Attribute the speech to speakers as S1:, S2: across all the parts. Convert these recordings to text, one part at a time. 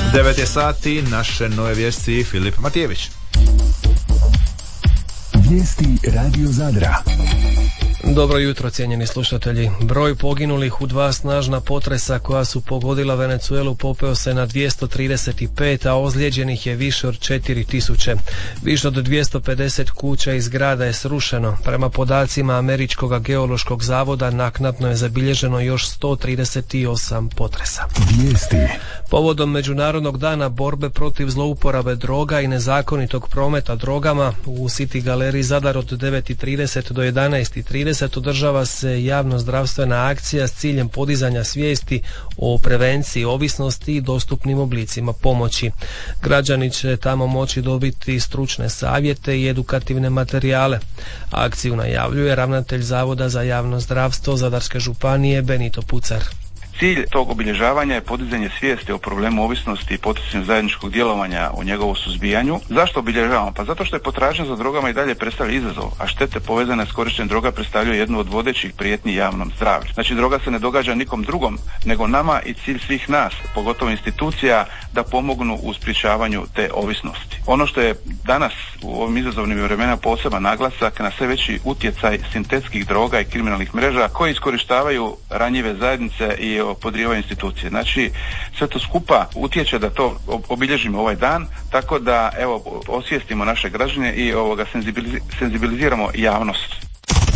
S1: 9 je sati, naše nove vijesti Filip Matijević.
S2: Vijesti Radio Zadra.
S3: Dobro jutro, cijenjeni slušatelji. Broj poginulih u dva snažna potresa koja su pogodila Venezuelu popeo se na 235, a ozlijeđenih je više od 4000. Više od 250 kuća i zgrada je srušeno. Prema podacima Američkog geološkog zavoda naknadno je zabilježeno još 138 potresa.
S2: Vijesti.
S3: Povodom Međunarodnog dana borbe protiv zlouporabe droga i nezakonitog prometa drogama u City galeriji Zadar od 9:30 do 11:30 održava se javno-zdravstvena akcija s ciljem podizanja svijesti o prevenciji ovisnosti i dostupnim oblicima pomoći. Građani će tamo moći dobiti stručne savjete i edukativne materijale. Akciju najavljuje ravnatelj Zavoda za javno zdravstvo Zadarske županije Benito Pucar.
S4: Cilj tog obilježavanja je podizanje svijesti o problemu ovisnosti i poticanju zajedničkog djelovanja u njegovu suzbijanju. Zašto obilježavamo? Pa zato što je potražnja za drogama i dalje predstavlja izazov, a štete povezane s korištenjem droga predstavljaju jednu od vodećih prijetnji javnom zdravlju. Znači, droga se ne događa nikom drugom nego nama i cilj svih nas, pogotovo institucija, da pomognu u sprječavanju te ovisnosti. Ono što je danas u ovim izazovnim vremenima poseban naglasak na sve veći utjecaj sintetskih droga i kriminalnih mreža koji iskorištavaju ranjive zajednice i podrivaju institucije. Znači, sve to skupa utječe da to obilježimo ovaj dan, tako da evo osvijestimo naše građane i senzibiliziramo javnost.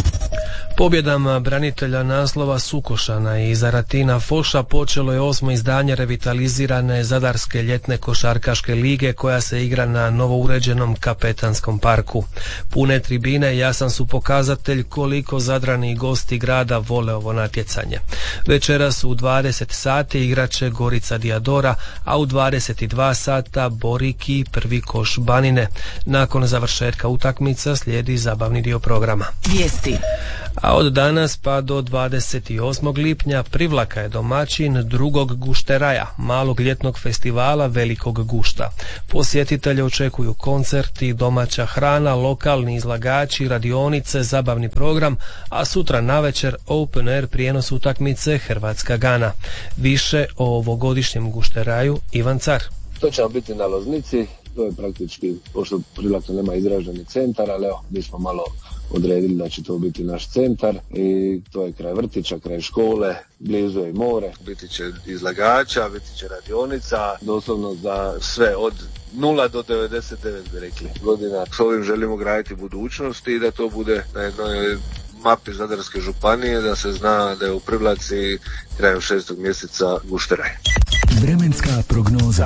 S3: Pobjedama branitelja naslova Sukošana i Zaratina Foša počelo je 8. izdanje revitalizirane Zadarske ljetne košarkaške lige koja se igra na novouređenom Kapetanskom parku. Pune tribine jasan su pokazatelj koliko Zadrani i gosti grada vole ovo natjecanje. Večeras u 20 sati igraće Gorica Diadora, a u 22 sata Boriki Prvi Koš Banine. Nakon završetka utakmica slijedi zabavni dio programa.
S5: Vijesti.
S3: A od danas pa do 28. lipnja Privlaka je domaćin drugog gušteraja, malog ljetnog festivala Velikog gušta. Posjetitelje očekuju koncerti, domaća hrana, lokalni izlagači, radionice, zabavni program, a sutra navečer open air prijenos utakmice Hrvatska-Gana. Više o ovogodišnjem gušteraju Ivan Car.
S6: To će biti na Loznici, to je praktički, pošto Privlaka nema izraženi centar, ali evo, mi smo malo odredili da će to biti naš centar i to je kraj vrtića, kraj škole, blizu je i more, biti će izlagača, biti će radionica, doslovno za sve od 0 do 99 bi rekli godina. S ovim želimo graditi budućnost i da to bude na jednoj mapi Zadarske županije, da se zna da je u Privlaci krajem 6. mjeseca gušteraj.
S2: Vremenska prognoza.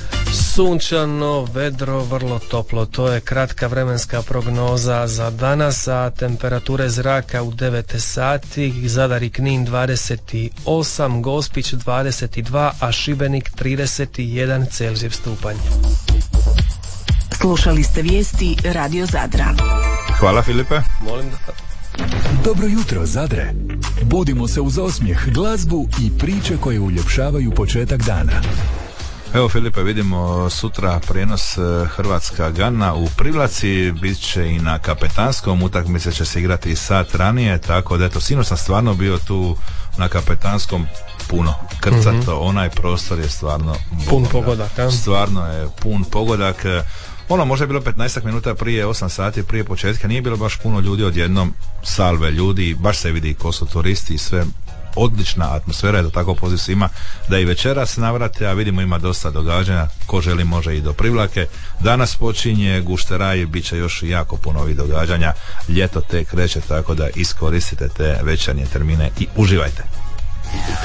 S3: Sunčano, vedro, vrlo toplo. To je kratka vremenska prognoza za danas, a temperature zraka u 9 sati. Zadar i Knin 28, Gospić 22, a Šibenik 31 Celzijev stupanj.
S5: Slušali ste vijesti Radio Zadra.
S1: Hvala Filipe.
S3: Molim da...
S2: Dobro jutro, Zadre. Budimo se uz osmijeh, glazbu i priče koje uljepšavaju početak dana.
S1: Evo Filipe, vidimo sutra prijenos Hrvatska-Gana u Privlaci, bit će i na Kapetanskom, utakmice će se igrati i sat ranije, tako da eto, sinoć sam stvarno bio tu na Kapetanskom puno krcato, onaj prostor je stvarno
S3: pun pogodak,
S1: stvarno je pun pogodak. Ono možda je bilo 15 minuta prije, 8 sati prije početka, nije bilo baš puno ljudi, odjednom salve ljudi, baš se vidi ko su turisti i sve. Odlična atmosfera je, da tako poziv svima da i večeras navrate, a vidimo ima dosta događanja, ko želi može i do Privlake. Danas počinje gušteraj, bit će još jako puno ovih događanja, ljeto tek kreće, tako da iskoristite te večernje termine i uživajte.